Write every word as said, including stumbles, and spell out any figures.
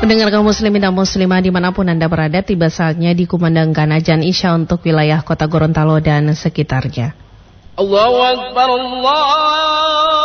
Pendengar kaum muslimin dan muslimah dimanapun Anda berada, tiba saatnya dikumandangkan azan Isya untuk wilayah kota Gorontalo dan sekitarnya. Allahu Akbar, Allah